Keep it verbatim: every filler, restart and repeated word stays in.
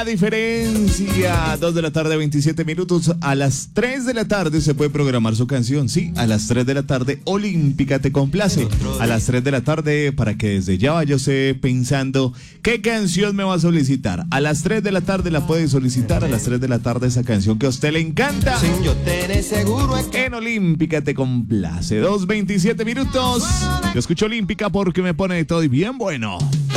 La diferencia, dos de la tarde, veintisiete minutos. A las tres de la tarde se puede programar su canción. Sí, a las tres de la tarde, Olímpica te complace. A las tres de la tarde, para que desde ya vaya usted pensando qué canción me va a solicitar. A las tres de la tarde la puede solicitar. A las tres de la tarde esa canción que a usted le encanta. En Olímpica te complace. dos, veintisiete minutos. Yo escucho Olímpica porque me pone todo y bien bueno.